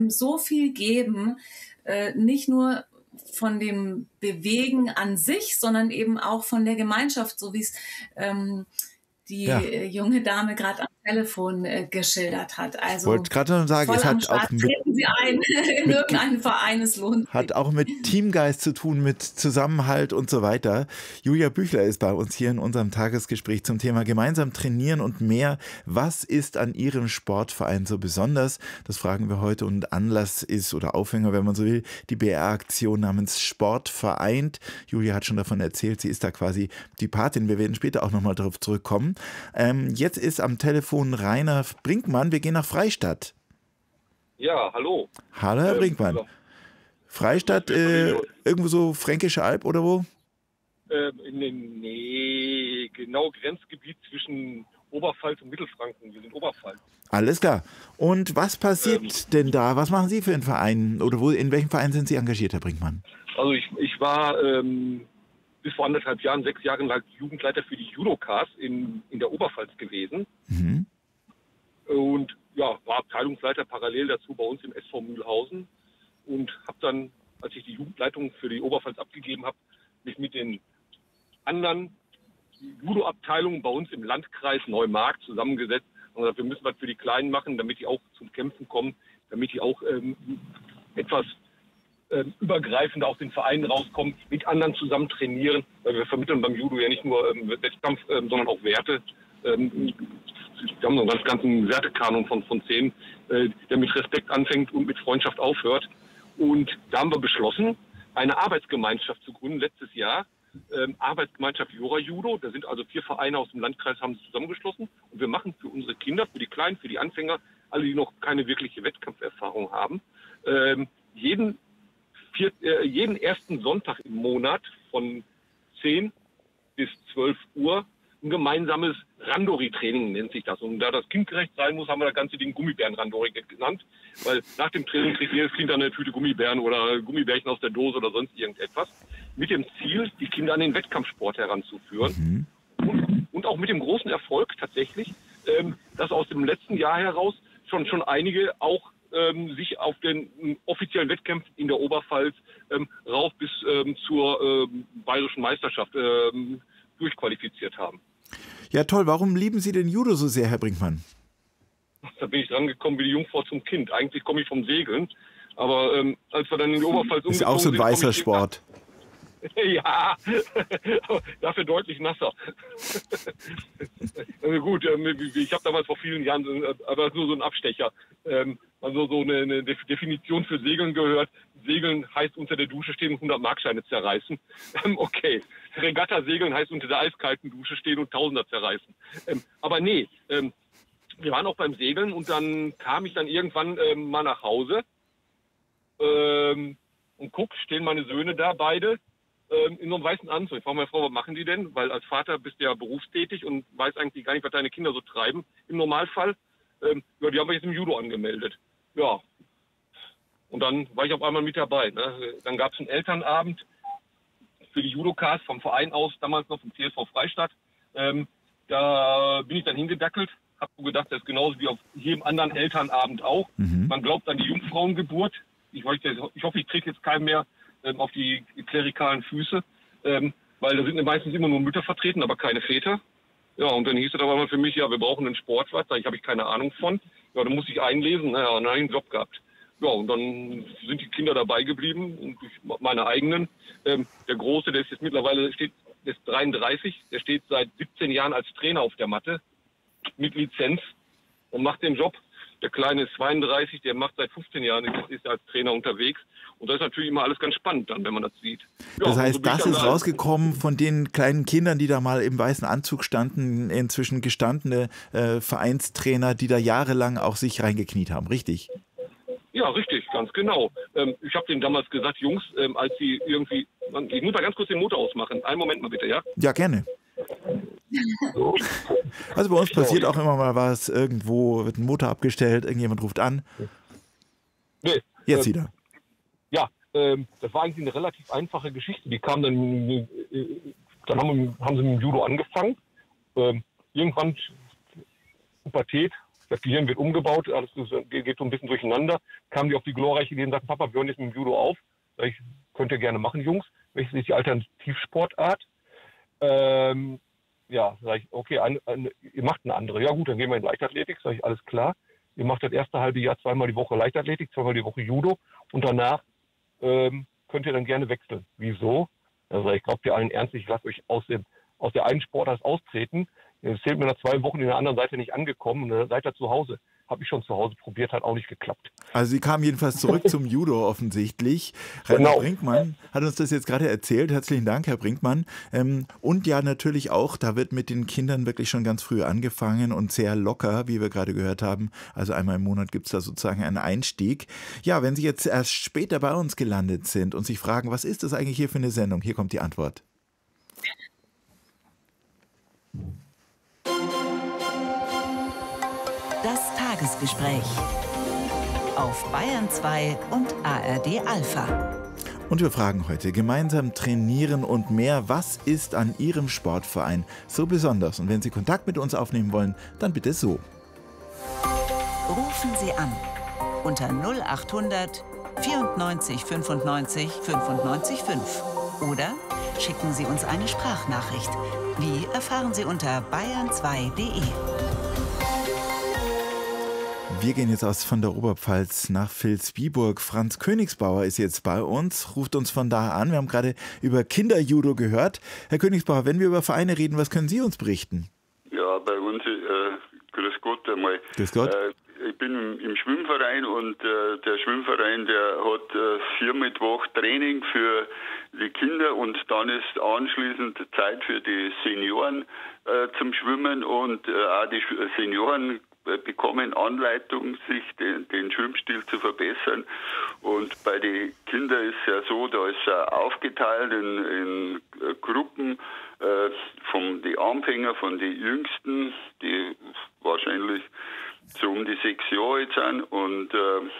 so viel geben, nicht nur von dem Bewegen an sich, sondern eben auch von der Gemeinschaft, so wie es die Ja, junge Dame gerade am Telefon geschildert hat. wollte Also gerade noch sagen, voll es am hat auch Start, treten Sie ein in mit irgendeinen Verein, es lohnt hat sich. auch mit Teamgeist zu tun, mit Zusammenhalt und so weiter. Julia Büchler ist bei uns hier in unserem Tagesgespräch zum Thema gemeinsam trainieren und mehr. Was ist an Ihrem Sportverein so besonders? Das fragen wir heute und Anlass ist oder Aufhänger, wenn man so will, die BR-Aktion namens Sport vereint. Julia hat schon davon erzählt, sie ist da quasi die Patin. Wir werden später auch nochmal darauf zurückkommen. Jetzt ist am Telefon Rainer Brinkmann. Wir gehen nach Freistadt. Ja, hallo. Hallo, Herr Brinkmann. Ja, Freistadt, irgendwo so Fränkische Alb oder wo? nee, genau Grenzgebiet zwischen Oberpfalz und Mittelfranken. Wir sind Oberpfalz. Alles klar. Und was passiert denn da? Was machen Sie für einen Verein? Oder in welchem Verein sind Sie engagiert, Herr Brinkmann? Also ich war bis vor 1,5 Jahren, 6 Jahre lang Jugendleiter für die Judokas in der Oberpfalz gewesen. Mhm. Und ja, war Abteilungsleiter parallel dazu bei uns im SV Mühlhausen. Und habe dann, als ich die Jugendleitung für die Oberpfalz abgegeben habe, mich mit den anderen Judo-Abteilungen bei uns im Landkreis Neumarkt zusammengesetzt und gesagt, wir müssen was für die Kleinen machen, damit die auch zum Kämpfen kommen, damit die auch etwas übergreifender aus den Vereinen rauskommen, mit anderen zusammen trainieren, weil wir vermitteln beim Judo ja nicht nur Wettkampf, sondern auch Werte. Wir haben so einen ganzen Wertekanon von 10, der mit Respekt anfängt und mit Freundschaft aufhört. Und da haben wir beschlossen, eine Arbeitsgemeinschaft zu gründen letztes Jahr. Arbeitsgemeinschaft Jura Judo. Da sind also 4 Vereine aus dem Landkreis, haben sich zusammengeschlossen. Und wir machen für unsere Kinder, für die Kleinen, für die Anfänger, alle, die noch keine wirkliche Wettkampferfahrung haben, jeden ersten Sonntag im Monat von 10 bis 12 Uhr ein gemeinsames Randori-Training nennt sich das. Und da das kindgerecht sein muss, haben wir das ganze Ding Gummibären-Randori genannt. Weil nach dem Training kriegt jedes Kind dann eine Tüte Gummibären oder Gummibärchen aus der Dose oder sonst irgendetwas. Mit dem Ziel, die Kinder an den Wettkampfsport heranzuführen. Und auch mit dem großen Erfolg tatsächlich, dass aus dem letzten Jahr heraus schon einige auch sich auf den offiziellen Wettkämpfen in der Oberpfalz rauf bis zur bayerischen Meisterschaft durchqualifiziert haben. Ja, toll. Warum lieben Sie den Judo so sehr, Herr Brinkmann? Da bin ich dran gekommen wie die Jungfrau zum Kind. Eigentlich komme ich vom Segeln. Aber als wir dann in die Oberpfalz umgezogen sind... Ist auch so ein weißer Sport. Ja, dafür deutlich nasser. Also gut, ich habe damals vor vielen Jahren, aber nur so ein Abstecher, also so eine Definition für Segeln gehört. Segeln heißt unter der Dusche stehen und 100-Markscheine zerreißen. Okay, Regatta-Segeln heißt unter der eiskalten Dusche stehen und Tausender zerreißen. Aber nee, wir waren auch beim Segeln und dann kam ich dann irgendwann mal nach Hause und guck, stehen meine Söhne da beide in so einem weißen Anzug. Ich frage meine Frau, was machen die denn? Weil als Vater bist du ja berufstätig und weiß eigentlich gar nicht, was deine Kinder so treiben im Normalfall. Ja, die haben wir jetzt im Judo angemeldet. Ja. Und dann war ich auf einmal mit dabei. Ne? Dann gab es einen Elternabend für die Judokas vom Verein aus, damals noch vom CSV Freistadt. Da bin ich dann hingedackelt, habe so gedacht, das ist genauso wie auf jedem anderen Elternabend auch. Man glaubt an die Jungfrauengeburt. Ich hoffe, ich kriege jetzt keinen mehr auf die klerikalen Füße, weil da sind meistens immer nur Mütter vertreten, aber keine Väter. Ja, und dann hieß es aber mal für mich, ja, wir brauchen einen Sportwart, da habe ich keine Ahnung von. Ja, dann muss ich einlesen, naja, und dann habe ich einen Job gehabt. Ja, und dann sind die Kinder dabei geblieben und meine eigenen. Der Große, der ist jetzt mittlerweile, der ist 33, der steht seit 17 Jahren als Trainer auf der Matte mit Lizenz und macht den Job. Der Kleine ist 32, der macht seit 15 Jahren, ist als Trainer unterwegs. Und das ist natürlich immer alles ganz spannend dann, wenn man das sieht. Ja, das heißt, das ist rausgekommen von den kleinen Kindern, die da mal im weißen Anzug standen, inzwischen gestandene Vereinstrainer, die da jahrelang auch sich reingekniet haben, richtig? Ja, richtig, ganz genau. Ich habe denen damals gesagt, Jungs, als sie irgendwie... Ich muss mal ganz kurz den Motor ausmachen. Einen Moment mal bitte, ja? Ja, gerne. Also bei uns passiert auch immer mal was, irgendwo wird ein Motor abgestellt, irgendjemand ruft an. Nee, jetzt wieder. Ja, das war eigentlich eine relativ einfache Geschichte. Die kam dann haben sie mit dem Judo angefangen. Irgendwann Pubertät, Das Gehirn wird umgebaut, alles geht so ein bisschen durcheinander. Kamen die auf die glorreiche Idee und sagten, Papa, wir hören jetzt mit dem Judo auf. Sag ich, könnt ihr gerne machen, Jungs. Welches ist die Alternativsportart? Ja, sag ich, okay, ihr macht eine andere. Ja gut, dann gehen wir in Leichtathletik. Sag ich, alles klar. Ihr macht das erste halbe Jahr zweimal die Woche Leichtathletik, zweimal die Woche Judo und danach könnt ihr dann gerne wechseln. Wieso? Also ich glaube dir allen ernst, ich lasse euch aus der einen Sportart austreten. Ihr zählt mir nach 2 Wochen in der anderen Seite nicht angekommen und dann seid ihr zu Hause. Habe ich schon zu Hause probiert, hat auch nicht geklappt. Also Sie kamen jedenfalls zurück zum Judo offensichtlich. Rainer Brinkmann hat uns das jetzt gerade erzählt. Herzlichen Dank, Herr Brinkmann. Und ja, natürlich auch, da wird mit den Kindern wirklich schon ganz früh angefangen und sehr locker, wie wir gerade gehört haben. Also einmal im Monat gibt es da sozusagen einen Einstieg. Ja, wenn Sie jetzt erst später bei uns gelandet sind und sich fragen, was ist das eigentlich hier für eine Sendung? Hier kommt die Antwort. Das Tagesgespräch auf Bayern 2 und ARD Alpha. Und wir fragen heute, gemeinsam trainieren und mehr, was ist an Ihrem Sportverein so besonders? Und wenn Sie Kontakt mit uns aufnehmen wollen, dann bitte so. Rufen Sie an unter 0800 94 95 95 5 oder schicken Sie uns eine Sprachnachricht. Wie erfahren Sie unter bayern2.de. Wir gehen jetzt aus von der Oberpfalz nach Vilsbiburg. Franz Königsbauer ist jetzt bei uns, ruft uns von da an. Wir haben gerade über Kinderjudo gehört. Herr Königsbauer, wenn wir über Vereine reden, was können Sie uns berichten? Ja, bei uns, grüß Gott einmal. Grüß Gott. Ich bin im Schwimmverein und der Schwimmverein, der hat 4 Mittwoch Training für die Kinder und dann ist anschließend Zeit für die Senioren zum Schwimmen und auch die Senioren bekommen Anleitung, sich den Schwimmstil zu verbessern. Und bei den Kindern ist es ja so, da ist er aufgeteilt in Gruppen die Anfänger, von den Jüngsten, die wahrscheinlich so um die 6 Jahre alt sind. Und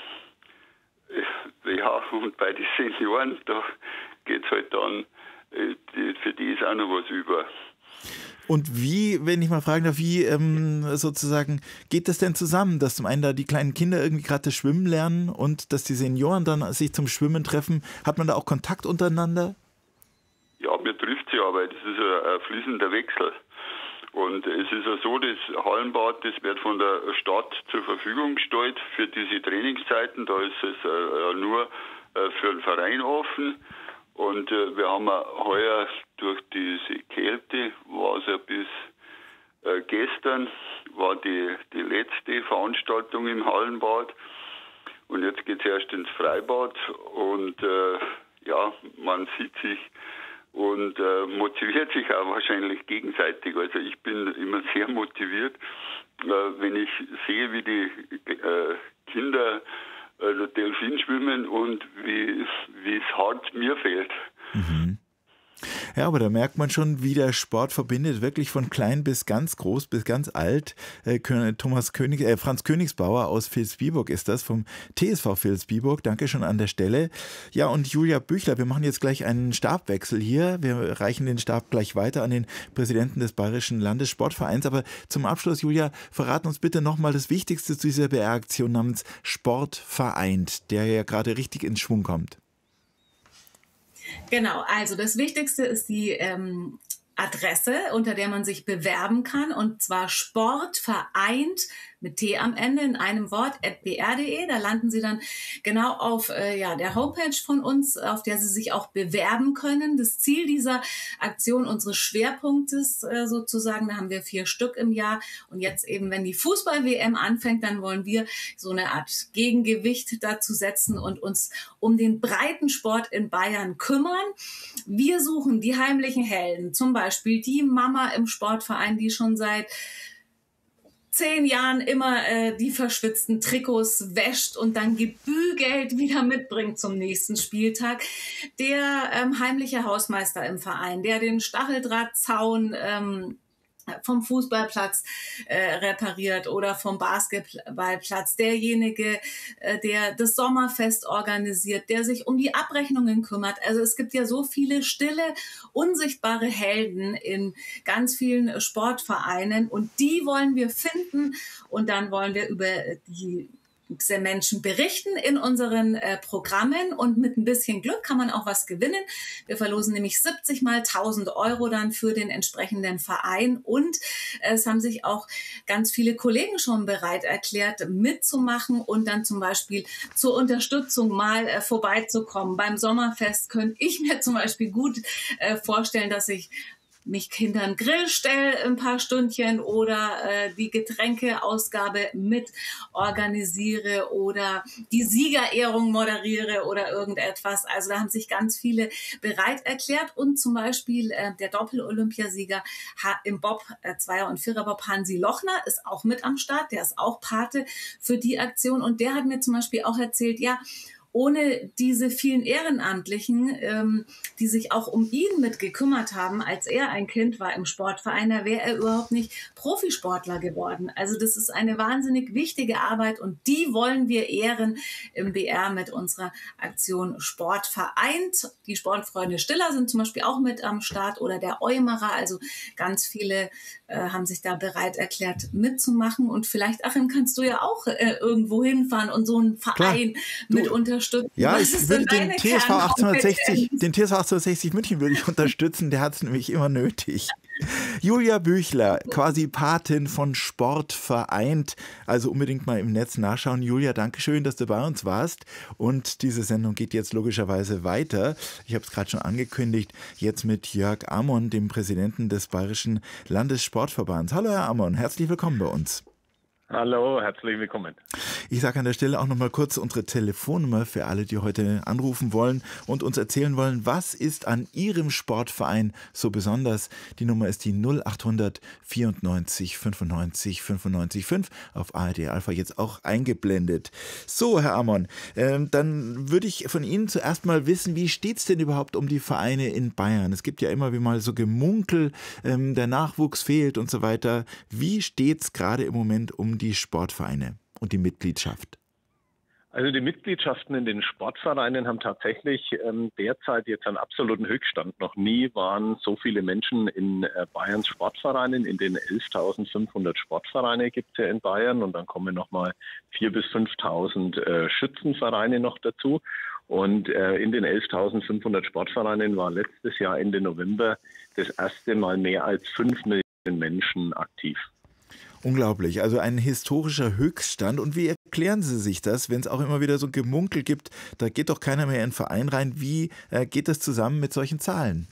und bei den Senioren, da geht es halt dann, für die ist auch noch was über. Und wie, wenn ich mal fragen darf, wie sozusagen geht das denn zusammen, dass zum einen da die kleinen Kinder irgendwie gerade das Schwimmen lernen und dass die Senioren dann sich zum Schwimmen treffen? Hat man da auch Kontakt untereinander? Ja, mir trifft sie aber, das ist ein fließender Wechsel. Und es ist ja so, das Hallenbad, das wird von der Stadt zur Verfügung gestellt für diese Trainingszeiten. Da ist es nur für den Verein offen. Und wir haben heuer durch diese Kälte, war es ja bis gestern, war die letzte Veranstaltung im Hallenbad. Und jetzt geht es erst ins Freibad. Und ja, man sieht sich und motiviert sich auch wahrscheinlich gegenseitig. Also ich bin immer sehr motiviert, wenn ich sehe, wie die Kinder Delfin schwimmen und wie es hart mir fällt. Mhm. Ja, aber da merkt man schon, wie der Sport verbindet, wirklich von klein bis ganz groß, bis ganz alt. Franz Königsbauer aus Vilsbiburg ist das, vom TSV Vilsbiburg. Danke schon an der Stelle. Ja, und Julia Büchler, wir machen jetzt gleich einen Stabwechsel hier. Wir reichen den Stab gleich weiter an den Präsidenten des Bayerischen Landessportvereins. Aber zum Abschluss, Julia, verraten uns bitte nochmal das Wichtigste zu dieser BR-Aktion namens Sport vereint, der ja gerade richtig ins Schwung kommt. Genau, also das Wichtigste ist die Adresse, unter der man sich bewerben kann, und zwar sportvereint mit T am Ende in einem Wort @br.de. Da landen Sie dann genau auf der Homepage von uns, auf der Sie sich auch bewerben können. Das Ziel dieser Aktion, unsere Schwerpunkte sozusagen, da haben wir 4 Stück im Jahr. Und jetzt eben, wenn die Fußball-WM anfängt, dann wollen wir so eine Art Gegengewicht dazu setzen und uns um den Breitensport in Bayern kümmern. Wir suchen die heimlichen Helden, zum Beispiel die Mama im Sportverein, die schon seit 10 Jahren immer die verschwitzten Trikots wäscht und dann gebügelt wieder mitbringt zum nächsten Spieltag. Der heimliche Hausmeister im Verein, der den Stacheldrahtzaun vom Fußballplatz repariert oder vom Basketballplatz, derjenige, der das Sommerfest organisiert, der sich um die Abrechnungen kümmert. Also es gibt ja so viele stille, unsichtbare Helden in ganz vielen Sportvereinen und die wollen wir finden und dann wollen wir über diese Menschen berichten in unseren Programmen und mit ein bisschen Glück kann man auch was gewinnen. Wir verlosen nämlich 70 mal 1.000 € dann für den entsprechenden Verein und es haben sich auch ganz viele Kollegen schon bereit erklärt, mitzumachen und dann zum Beispiel zur Unterstützung mal vorbeizukommen. Beim Sommerfest könnte ich mir zum Beispiel gut vorstellen, dass ich mich hinter den Grill stelle ein paar Stündchen oder die Getränkeausgabe mit organisiere oder die Siegerehrung moderiere oder irgendetwas. Also da haben sich ganz viele bereit erklärt und zum Beispiel der Doppel-Olympiasieger im Bob, Zweier- und Viererbob, Hansi Lochner, ist auch mit am Start. Der ist auch Pate für die Aktion und der hat mir zum Beispiel auch erzählt, ja, ohne diese vielen Ehrenamtlichen, die sich auch um ihn mit gekümmert haben, als er ein Kind war im Sportverein, da wäre er überhaupt nicht Profisportler geworden. Also das ist eine wahnsinnig wichtige Arbeit und die wollen wir ehren im BR mit unserer Aktion Sport vereint. Die Sportfreunde Stiller sind zum Beispiel auch mit am Start oder der Eumerer. Also ganz viele haben sich da bereit erklärt mitzumachen und vielleicht, Achim, kannst du ja auch irgendwo hinfahren und so einen Verein mit unterstützen. Ja, ich würde den TSV 1860 München würde ich unterstützen, der hat es nämlich immer nötig. Julia Büchler, quasi Patin von Sport vereint, also unbedingt mal im Netz nachschauen. Julia, danke schön, dass du bei uns warst und diese Sendung geht jetzt logischerweise weiter. Ich habe es gerade schon angekündigt, jetzt mit Jörg Amon, dem Präsidenten des Bayerischen Landessportverbands. Hallo Herr Amon, herzlich willkommen bei uns. Hallo, herzlich willkommen. Ich sage an der Stelle auch noch mal kurz unsere Telefonnummer für alle, die heute anrufen wollen und uns erzählen wollen, was ist an Ihrem Sportverein so besonders. Die Nummer ist die 0800 94 95 95 5, auf ARD Alpha jetzt auch eingeblendet. So, Herr Amon, dann würde ich von Ihnen zuerst mal wissen, wie steht es denn überhaupt um die Vereine in Bayern? Es gibt ja immer wie mal so Gemunkel, der Nachwuchs fehlt und so weiter. Wie steht es gerade im Moment um die Sportvereine und die Mitgliedschaft? Also die Mitgliedschaften in den Sportvereinen haben tatsächlich derzeit jetzt einen absoluten Höchststand. Noch nie waren so viele Menschen in Bayerns Sportvereinen. In den 11.500 Sportvereine gibt es ja in Bayern und dann kommen nochmal 4.000 bis 5.000 Schützenvereine noch dazu. Und in den 11.500 Sportvereinen war letztes Jahr Ende November das erste Mal mehr als 5 Millionen Menschen aktiv. Unglaublich, also ein historischer Höchststand. Und wie erklären Sie sich das, wenn es auch immer wieder so ein Gemunkel gibt, da geht doch keiner mehr in den Verein rein. Wie geht das zusammen mit solchen Zahlen?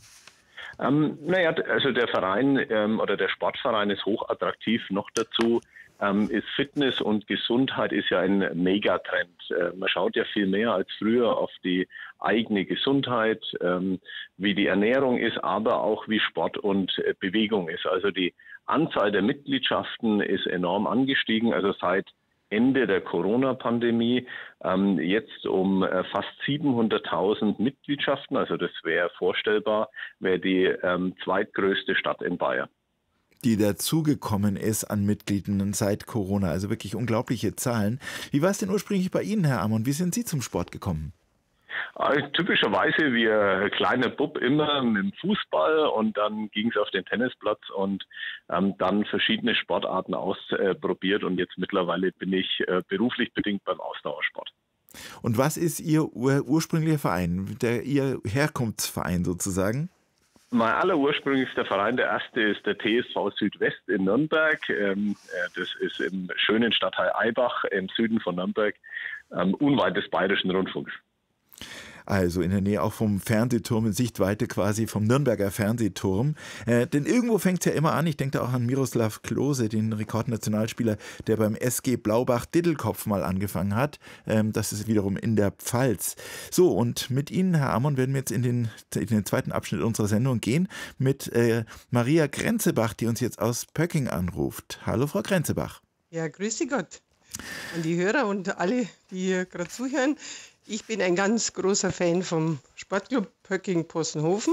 Also der Verein oder der Sportverein ist hochattraktiv. Noch dazu ist Fitness und Gesundheit ist ja ein Megatrend. Man schaut ja viel mehr als früher auf die eigene Gesundheit, wie die Ernährung ist, aber auch wie Sport und Bewegung ist. Also die Anzahl der Mitgliedschaften ist enorm angestiegen, also seit Ende der Corona-Pandemie jetzt um fast 700.000 Mitgliedschaften, also das wäre vorstellbar, wäre die zweitgrößte Stadt in Bayern. Die dazugekommen ist an Mitgliedern seit Corona, also wirklich unglaubliche Zahlen. Wie war es denn ursprünglich bei Ihnen, Herr Amon? Wie sind Sie zum Sport gekommen? Typischerweise wie ein kleiner Bub immer mit dem Fußball und dann ging es auf den Tennisplatz und dann verschiedene Sportarten ausprobiert und jetzt mittlerweile bin ich beruflich bedingt beim Ausdauersport. Und was ist Ihr ursprünglicher Verein, Ihr Herkunftsverein sozusagen? Mein allerursprünglichster Verein, der erste, ist der TSV Südwest in Nürnberg. Das ist im schönen Stadtteil Aibach im Süden von Nürnberg, unweit des Bayerischen Rundfunks. Also in der Nähe auch vom Fernsehturm, in Sichtweite quasi vom Nürnberger Fernsehturm. Denn irgendwo fängt es ja immer an, ich denke da auch an Miroslav Klose, den Rekordnationalspieler, der beim SG Blaubach-Diddelkopf mal angefangen hat. Das ist wiederum in der Pfalz. So, und mit Ihnen, Herr Amon, werden wir jetzt in den zweiten Abschnitt unserer Sendung gehen mit Maria Grenzebach, die uns jetzt aus Pöcking anruft. Hallo, Frau Grenzebach. Ja, grüß Sie Gott. an die Hörer und alle, die hier gerade zuhören. Ich bin ein ganz großer Fan vom Sportclub Pöcking-Possenhofen.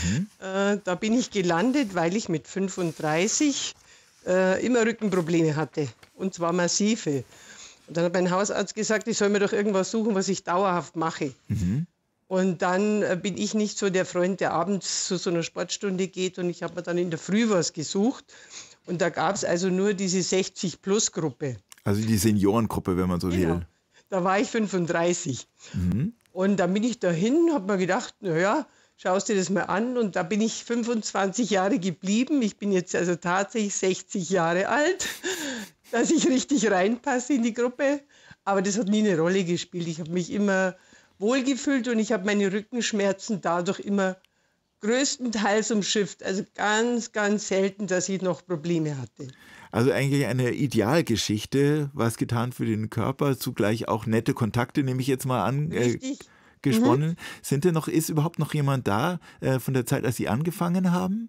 Da bin ich gelandet, weil ich mit 35 immer Rückenprobleme hatte, und zwar massive. Und dann hat mein Hausarzt gesagt, ich soll mir doch irgendwas suchen, was ich dauerhaft mache. Und dann bin ich nicht so der Freund, der abends zu so einer Sportstunde geht, und ich habe mir dann in der Früh was gesucht. Und da gab es also nur diese 60-Plus-Gruppe. Also die Seniorengruppe, wenn man so will. Da war ich 35. Und dann bin ich dahin, habe mir gedacht, naja, schaust dir das mal an. Und da bin ich 25 Jahre geblieben. Ich bin jetzt also tatsächlich 60 Jahre alt, dass ich richtig reinpasse in die Gruppe. Aber das hat nie eine Rolle gespielt. Ich habe mich immer wohlgefühlt und ich habe meine Rückenschmerzen dadurch immer größtenteils umschifft. Also ganz, ganz selten, dass ich noch Probleme hatte. Also eigentlich eine Idealgeschichte, was getan für den Körper, zugleich auch nette Kontakte, nehme ich jetzt mal an, gesponnen. Ist überhaupt noch jemand da von der Zeit, als Sie angefangen haben?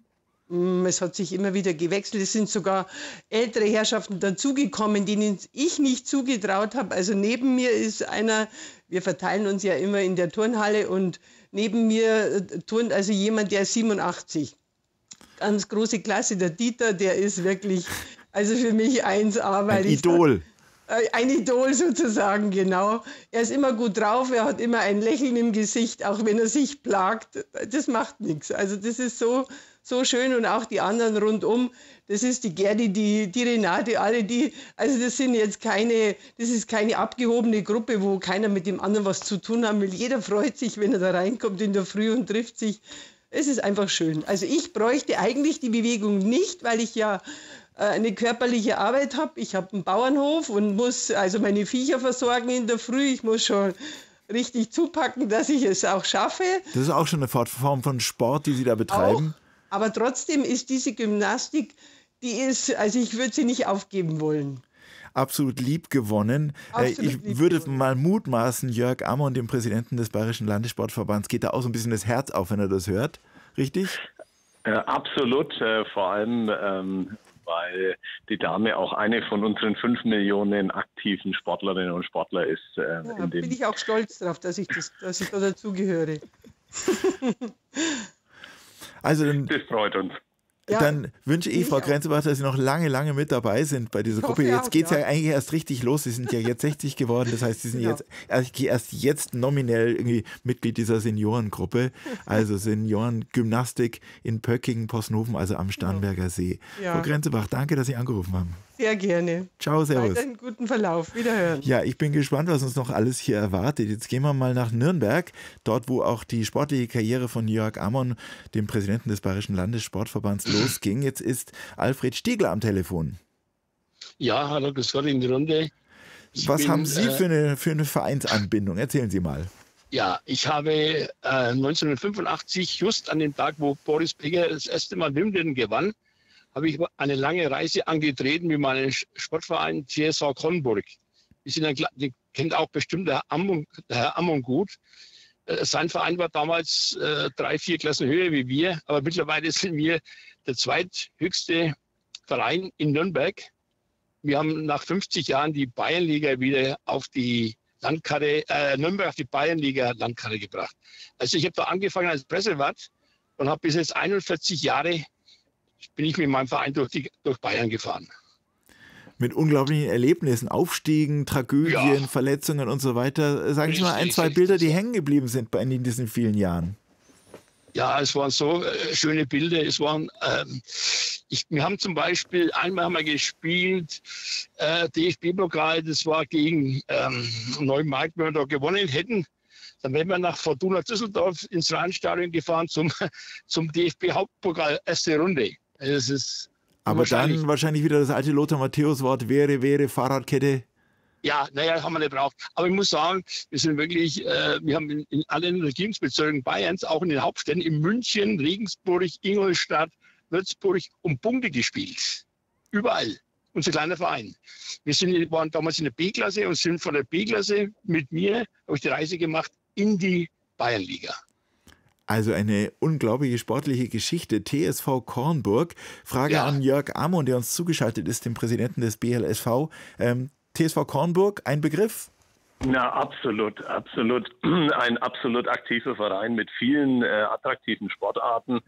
Es hat sich immer wieder gewechselt. Es sind sogar ältere Herrschaften dazugekommen, denen ich nicht zugetraut habe. Also neben mir ist einer, wir verteilen uns ja immer in der Turnhalle, und neben mir turnt also jemand, der ist 87. Ganz große Klasse, der Dieter, der ist wirklich, also für mich 1A. Ein Idol. Ein Idol sozusagen, genau. Er ist immer gut drauf, er hat immer ein Lächeln im Gesicht, auch wenn er sich plagt. Das macht nichts. Also das ist so schön, und auch die anderen rundum. Das ist die Gerdi, die Renate, alle die, also das ist keine abgehobene Gruppe, wo keiner mit dem anderen was zu tun haben will. Jeder freut sich, wenn er da reinkommt in der Früh und trifft sich. Es ist einfach schön. Also ich bräuchte eigentlich die Bewegung nicht, weil ich ja eine körperliche Arbeit habe. Ich habe einen Bauernhof und muss also meine Viecher versorgen in der Früh. Ich muss schon richtig zupacken, dass ich es auch schaffe. Das ist auch schon eine Form von Sport, die Sie da betreiben. Auch, aber trotzdem ist diese Gymnastik, also ich würde sie nicht aufgeben wollen. Absolut lieb gewonnen. Ich würde mal mutmaßen, Jörg Ammon, dem Präsidenten des Bayerischen Landessportverbands, geht da auch so ein bisschen das Herz auf, wenn er das hört. Richtig? Absolut. Vor allem, weil die Dame auch eine von unseren 5 Millionen aktiven Sportlerinnen und Sportler ist. Bin ich auch stolz darauf, dass ich da dazugehöre. Das freut uns. Ja, dann wünsche ich, Frau Grenzebach, dass Sie noch lange, lange mit dabei sind bei dieser Gruppe. Jetzt geht es ja eigentlich erst richtig los. Sie sind ja jetzt 60 geworden. Das heißt, Sie sind erst jetzt nominell irgendwie Mitglied dieser Seniorengruppe. Also Seniorengymnastik in Pöcking-Possenhofen, also am Starnberger See. Ja. Frau Grenzebach, danke, dass Sie angerufen haben. Sehr gerne. Ciao, servus. Einen guten Verlauf. Wiederhören. Ja, ich bin gespannt, was uns noch alles hier erwartet. Jetzt gehen wir mal nach Nürnberg, dort, wo auch die sportliche Karriere von Jörg Ammon, dem Präsidenten des Bayerischen Landessportverbands, losging. Jetzt ist Alfred Stiegler am Telefon. Ja, hallo, grüß Gott in die Runde. Was haben Sie für eine Vereinsanbindung? Erzählen Sie mal. Ja, ich habe 1985, just an dem Tag, wo Boris Becker das erste Mal Wimbledon gewann, habe ich eine lange Reise angetreten mit meinem Sportverein CSV Kronburg. Die kennt auch bestimmt der Herr Ammon gut. Sein Verein war damals 3-4 Klassen höher wie wir, aber mittlerweile sind wir der zweithöchste Verein in Nürnberg. Wir haben nach 50 Jahren die Bayernliga wieder auf die Landkarte, Nürnberg auf die Bayernliga-Landkarte gebracht. Also ich habe da angefangen als Pressewart und habe bis jetzt 41 Jahre bin ich mit meinem Verein durch Bayern gefahren. Mit unglaublichen Erlebnissen, Aufstiegen, Tragödien, Verletzungen und so weiter. Sagen Sie mal ein, zwei Bilder, die hängen geblieben sind bei Ihnen in diesen vielen Jahren. Ja, es waren so schöne Bilder. Es waren, wir haben zum Beispiel, einmal haben wir gespielt, DFB-Pokal, das war gegen Neumarkt, wenn wir da gewonnen hätten. Dann wären wir nach Fortuna Düsseldorf ins Rheinstadion gefahren zum DFB-Hauptpokal, erste Runde. Also das ist aber dann wahrscheinlich wieder das alte Lothar Matthäus-Wort, wäre, Fahrradkette. Ja, naja, haben wir nicht braucht. Aber ich muss sagen, wir sind wirklich, wir haben in allen Regierungsbezirken Bayerns, auch in den Hauptstädten, in München, Regensburg, Ingolstadt, Würzburg, um Punkte gespielt. Überall. Unser kleiner Verein. Wir waren damals in der B-Klasse und sind von der B-Klasse mit mir, habe ich die Reise gemacht, in die Bayernliga. Also eine unglaubliche sportliche Geschichte. TSV Kornburg. Frage an Jörg Ammon, der uns zugeschaltet ist, dem Präsidenten des BLSV. TSV Kornburg, ein Begriff? Na, absolut, absolut. Ein absolut aktiver Verein mit vielen attraktiven Sportarten.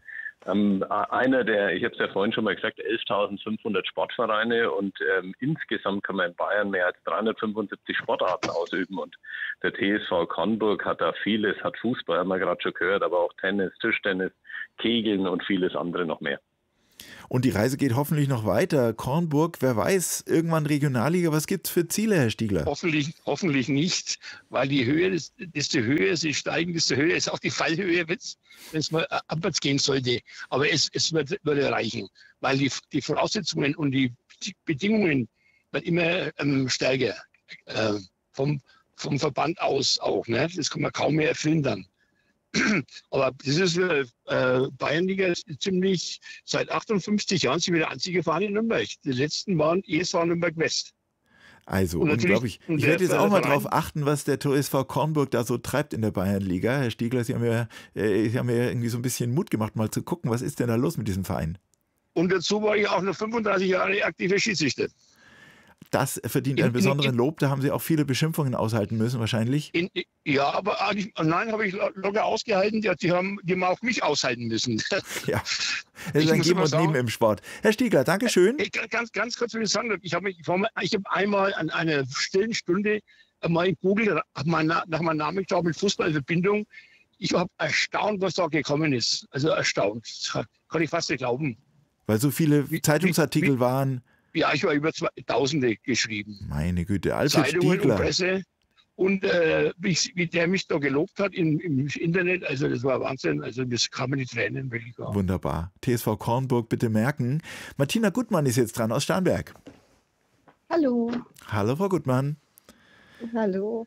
Einer der, ich habe es ja vorhin schon mal gesagt, 11.500 Sportvereine und insgesamt kann man in Bayern mehr als 375 Sportarten ausüben und der TSV Kornburg hat da vieles, hat Fußball, haben wir gerade schon gehört, aber auch Tennis, Tischtennis, Kegeln und vieles andere noch mehr. Und die Reise geht hoffentlich noch weiter. Kornburg, wer weiß, irgendwann Regionalliga. Was gibt es für Ziele, Herr Stiegler? Hoffentlich nicht, weil die Höhe, desto höher sie steigen, desto höher ist auch die Fallhöhe, wenn es mal abwärts gehen sollte. Aber es würde reichen, weil die Voraussetzungen und die Bedingungen werden immer stärker vom Verband aus auch. Ne? Das kann man kaum mehr erfüllen dann. Aber das ist Bayernliga ziemlich, seit 58 Jahren sind wir der einzige Verein in Nürnberg. Die letzten waren ESV Nürnberg West. Also unglaublich. Ich werde jetzt auch mal darauf achten, was der TSV Kornburg da so treibt in der Bayernliga. Herr Stiegler, Sie haben mir irgendwie so ein bisschen Mut gemacht, mal zu gucken, was ist denn da los mit diesem Verein? Und dazu war ich auch noch 35 Jahre aktiver Schiedsrichter. Das verdient einen besonderen Lob. Da haben Sie auch viele Beschimpfungen aushalten müssen, wahrscheinlich. Ja, aber nein, habe ich locker ausgehalten. Die haben auch mich aushalten müssen. Ja, das ist ein Geben und Nehmen im Sport. Herr Stiegler, danke schön. Ganz kurz für den Sandro. Ich habe einmal an einer stillen Stunde mal in Google nach meinem Namen geschaut mit Fußballverbindung. Ich habe erstaunt, was da gekommen ist. Also erstaunt. Das kann ich fast nicht glauben. Weil so viele Zeitungsartikel waren. Ja, ich war über Tausende geschrieben. Meine Güte, Alfred Zeitungen Stiegler. Und Presse. Und wie der mich da gelobt hat im Internet, also das war Wahnsinn. Also das kam mir die Tränen wirklich auf. Wunderbar. TSV Kornburg, bitte merken. Martina Gutmann ist jetzt dran aus Starnberg. Hallo. Hallo, Frau Gutmann. Hallo.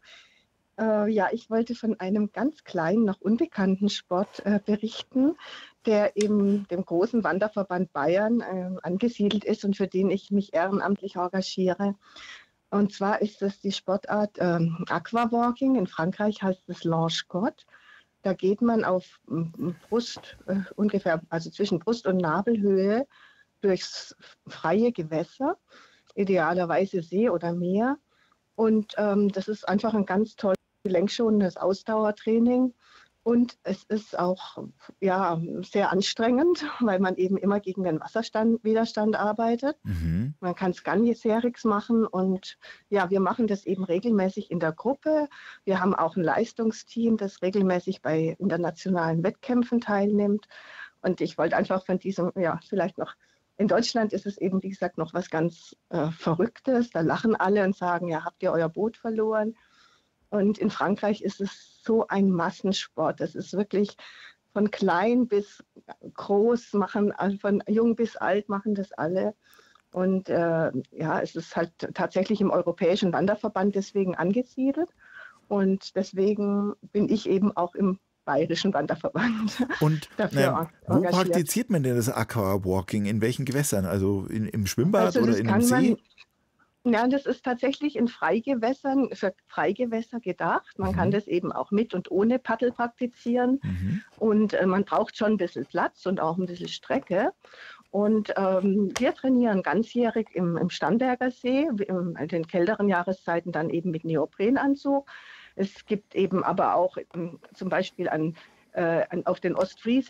Ja, ich wollte von einem ganz kleinen, noch unbekannten Sport berichten, der eben dem großen Wanderverband Bayern angesiedelt ist und für den ich mich ehrenamtlich engagiere. Und zwar ist das die Sportart Aquawalking. In Frankreich heißt es Lange-Côte. Da geht man auf Brust, ungefähr, also zwischen Brust- und Nabelhöhe durchs freie Gewässer, idealerweise See oder Meer. Und das ist einfach ein ganz tolles, gelenkschonendes Ausdauertraining. Und es ist auch ja, sehr anstrengend, weil man eben immer gegen den Wasserwiderstand arbeitet. Mhm. Man kann es ganzjährig machen und ja, wir machen das eben regelmäßig in der Gruppe. Wir haben auch ein Leistungsteam, das regelmäßig bei internationalen Wettkämpfen teilnimmt. Und ich wollte einfach von diesem, ja, vielleicht noch, in Deutschland ist es eben, wie gesagt, noch was ganz Verrücktes. Da lachen alle und sagen, ja, habt ihr euer Boot verloren? Und in Frankreich ist es so ein Massensport. Das ist wirklich von klein bis groß machen, also von jung bis alt machen das alle. Und ja, es ist halt tatsächlich im Europäischen Wanderverband deswegen angesiedelt. Und deswegen bin ich eben auch im Bayerischen Wanderverband. Und wo praktiziert man denn das Aquawalking? In welchen Gewässern? Also im Schwimmbad also oder in einem See? Ja, das ist tatsächlich in Freigewässern, für Freigewässer gedacht. Man kann das eben auch mit und ohne Paddel praktizieren. Und man braucht schon ein bisschen Platz und auch ein bisschen Strecke. Und wir trainieren ganzjährig im Starnberger See, in den kälteren Jahreszeiten dann eben mit Neoprenanzug. Es gibt eben aber auch zum Beispiel auf den Ostfriesischen